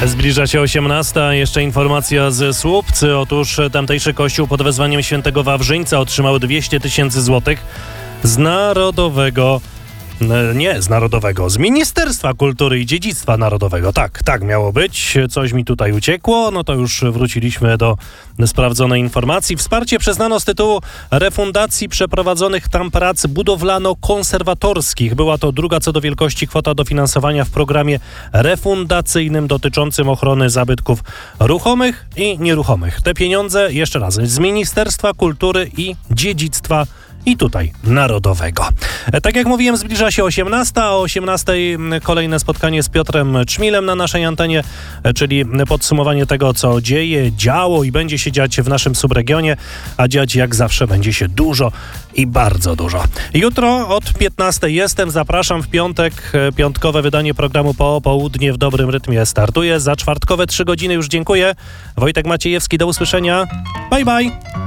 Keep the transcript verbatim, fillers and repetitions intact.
Zbliża się osiemnasta. Jeszcze informacja z Słupcy. Otóż tamtejszy kościół pod wezwaniem świętego Wawrzyńca otrzymał dwieście tysięcy złotych z Narodowego... Nie, z Narodowego, z Ministerstwa Kultury i Dziedzictwa Narodowego. Tak, tak miało być. Coś mi tutaj uciekło. No to już wróciliśmy do sprawdzonej informacji. Wsparcie przyznano z tytułu refundacji przeprowadzonych tam prac budowlano-konserwatorskich. Była to druga co do wielkości kwota dofinansowania w programie refundacyjnym dotyczącym ochrony zabytków ruchomych i nieruchomych. Te pieniądze, jeszcze raz, z Ministerstwa Kultury i Dziedzictwa i tutaj Narodowego. Tak jak mówiłem, zbliża się osiemnasta. O osiemnastej kolejne spotkanie z Piotrem Czmilem na naszej antenie, czyli podsumowanie tego, co dzieje, działo i będzie się dziać w naszym subregionie, a dziać jak zawsze będzie się dużo i bardzo dużo. Jutro od piętnastej jestem, zapraszam w piątek. Piątkowe wydanie programu Po Południe w dobrym rytmie startuje. Za czwartkowe trzy godziny już dziękuję. Wojtek Maciejewski, do usłyszenia. Bye, bye.